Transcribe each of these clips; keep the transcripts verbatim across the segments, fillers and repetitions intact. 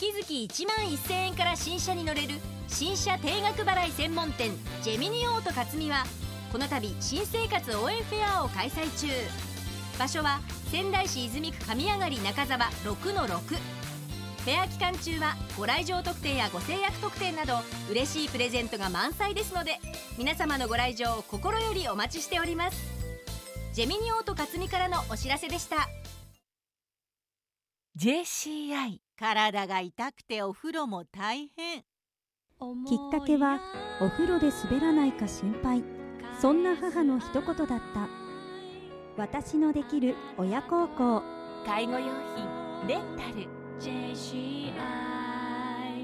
月々いちまんせんえんから新車に乗れる新車定額払い専門店ジェミニオート勝見は、この度新生活応援フェアを開催中。場所は仙台市泉区上上中沢 ろくのろく。 フェア期間中はご来場特典やご制約特典など嬉しいプレゼントが満載ですので、皆様のご来場を心よりお待ちしております。ジェミニオート勝見からのお知らせでした。 ジェーシーアイ 体が痛くてお風呂も大変。 きっかけはお風呂で滑らないか心配、そんな母の一言だった。私のできる親孝行。 介護用品レンタル ジェーシーアイ。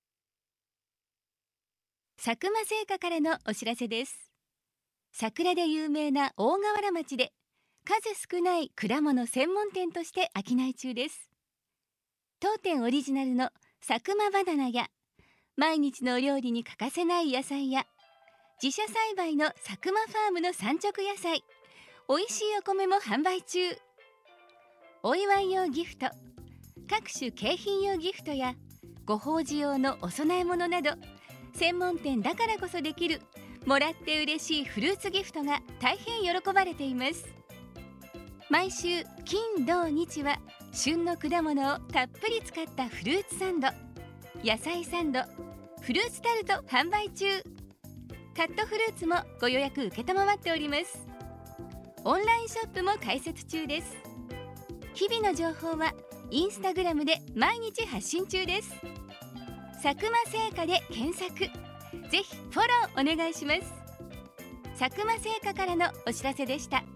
佐久間製菓からのお知らせです。桜で有名な大河原町で数少ない果物専門店として商い中です。当店オリジナルの佐久間バナナや毎日のお料理に欠かせない野菜や自社栽培の佐久間ファームの産直野菜、おいしいお米も販売中。お祝い用ギフト、各種景品用ギフトやご法事用のお供え物など、専門店だからこそできるもらって嬉しいフルーツギフトが大変喜ばれています。毎週金土日は旬の果物をたっぷり使ったフルーツサンド、野菜サンド、フルーツタルト販売中。カットフルーツもご予約承っております。オンラインショップも開設中です。日々の情報はインスタグラムで毎日発信中です。佐久間製菓で検索、ぜひフォローお願いします。佐久間製菓からのお知らせでした。